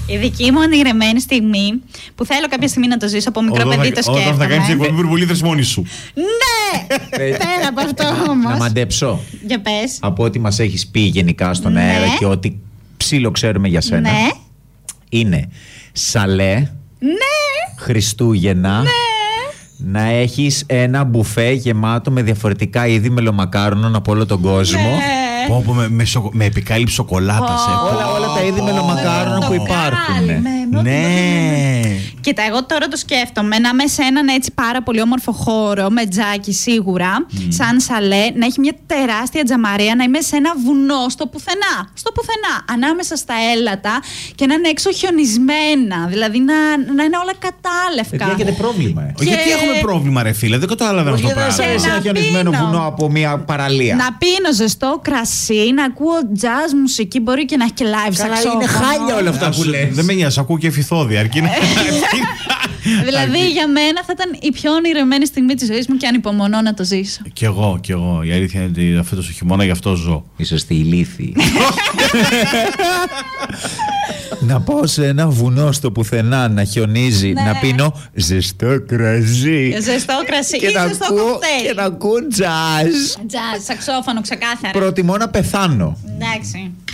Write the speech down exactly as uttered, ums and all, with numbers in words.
Η δική μου ανηρεμένη στιγμή που θέλω κάποια στιγμή να το ζήσω από μικρό παιδί, το σκέφτομαι. Όταν θα κάνεις εκπομπή Βουρβουλίδες μόνη σου. Ναι! Πέρα από αυτό όμως. Να μαντέψω. Για πες. Από ό,τι μας έχεις πει γενικά στον Ναι. αέρα και ό,τι ψήλο ξέρουμε για σένα. Ναι. Είναι σαλέ, Ναι. Χριστούγεννα, Ναι. να έχεις ένα μπουφέ γεμάτο με διαφορετικά είδη μελομακάρονων από όλο τον κόσμο. Ναι. Πω, πω, με, με, σοκο, με επικάλυψη σοκολάτας. Πω. ε. Όλα, όλα τα είδη μελομακάρονων που υπάρχουν. Ναι. Ναι. Κοίτα, εγώ τώρα το σκέφτομαι να είμαι σε έναν έτσι πάρα πολύ όμορφο χώρο, με τζάκι σίγουρα, σαν σαλέ, να έχει μια τεράστια τζαμαρία, να είμαι σε ένα βουνό στο πουθενά. Στο πουθενά, ανάμεσα στα έλατα και να είναι έξω χιονισμένα. Δηλαδή να, να είναι όλα κατάλευκα. Παιδιά, έχετε πρόβλημα. Ε. Και- Γιατί έχουμε πρόβλημα, ρε φίλε, δεν καταλαβαίνω αυτό το Γιατί δεν σε πράγμα. αρέσει να ένα χιονισμένο πίνω. βουνό από μια παραλία. Να πίνω ζεστό κρασί, να ακούω jazz μουσική, μπορεί και να έχει και live Καλά, σαξόφωνο. είναι χάλια όλα αυτά που λες. Δεν με νοιάζει, ακούω και φυθόδια. Αρκεί να. Δηλαδή για μένα θα ήταν η πιο ονειρεμένη στιγμή της ζωής μου και ανυπομονώ να το ζήσω. Κι εγώ, κι εγώ. Η αλήθεια είναι ότι αυτό το χειμώνα γι' αυτό ζω. Είσαστε ηλίθιοι. Να πάω σε ένα βουνό στο πουθενά να χιονίζει, Ναι. να πίνω ζεστό κρασί. Ζεστό κρασί ή Και να ζεστό ακούω, κοκτέιλ. και να ακούω jazz. Jazz, σαξόφωνο, ξεκάθαρα. Προτιμώ να πεθάνω. Εντάξει.